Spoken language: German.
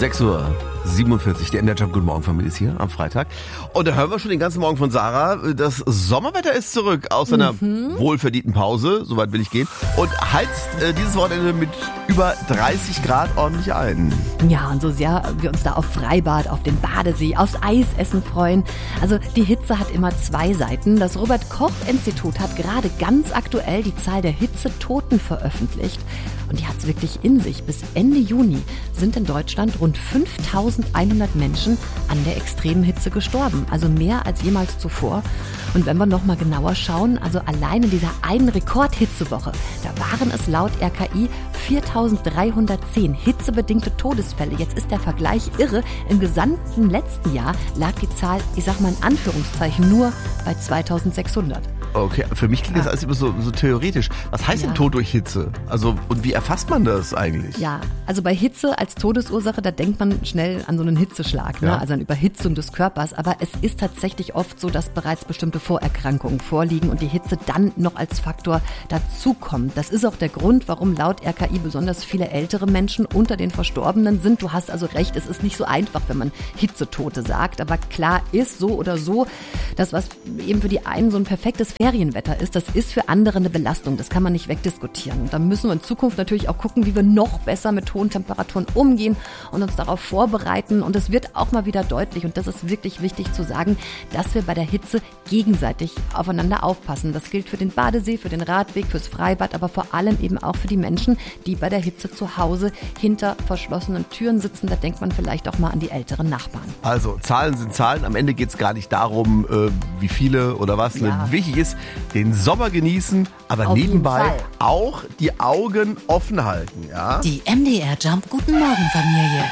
6:47 Uhr, der MDR Jump Guten Morgen Familie ist hier am Freitag. Und da hören wir schon den ganzen Morgen von Sarah. Das Sommerwetter ist zurück aus einer wohlverdienten Pause, soweit will ich gehen, und heizt dieses Wochenende mit über 30 Grad ordentlich ein. Ja, und so sehr wir uns da auf Freibad, auf den Badesee, aufs Eisessen freuen. Also die Hitze hat immer zwei Seiten. Das Robert-Koch-Institut hat gerade ganz aktuell die Zahl der Hitzetoten veröffentlicht. Und die hat es wirklich in sich. Bis Ende Juni sind in Deutschland rund 5.100 Menschen an der extremen Hitze gestorben. Also mehr als jemals zuvor. Und wenn wir noch mal genauer schauen, also allein in dieser einen Rekordhitzewoche, da waren es laut RKI 4.310 hitzebedingte Todesfälle. Jetzt ist der Vergleich irre. Im gesamten letzten Jahr lag die Zahl, ich sag mal in Anführungszeichen, nur bei 2.600. Okay, für mich klingt das alles immer so theoretisch. Was heißt denn Tod durch Hitze? Also, und wie erfasst man das eigentlich? Ja, also bei Hitze als Todesursache, da denkt man schnell an so einen Hitzeschlag, ne? Also an Überhitzung des Körpers. Aber es ist tatsächlich oft so, dass bereits bestimmte Vorerkrankungen vorliegen und die Hitze dann noch als Faktor dazukommt. Das ist auch der Grund, warum laut RKI besonders viele ältere Menschen unter den Verstorbenen sind. Du hast also recht, es ist nicht so einfach, wenn man Hitzetote sagt. Aber klar ist so oder so, das, was eben für die einen so ein perfektes Ferienwetter ist, das ist für andere eine Belastung. Das kann man nicht wegdiskutieren. Und da müssen wir in Zukunft natürlich auch gucken, wie wir noch besser mit hohen Temperaturen umgehen und uns darauf vorbereiten. Und es wird auch mal wieder deutlich, und das ist wirklich wichtig zu sagen, dass wir bei der Hitze gegenseitig aufeinander aufpassen. Das gilt für den Badesee, für den Radweg, fürs Freibad, aber vor allem eben auch für die Menschen, die bei der Hitze zu Hause hinter verschlossenen Türen sitzen. Da denkt man vielleicht auch mal an die älteren Nachbarn. Also Zahlen sind Zahlen. Am Ende geht es gar nicht darum, wie viele oder was. Ja. Wichtig ist, den Sommer genießen, aber Auf nebenbei jeden Fall auch die Augen offen halten. Ja? Die MDR Jump Guten Morgen Familie.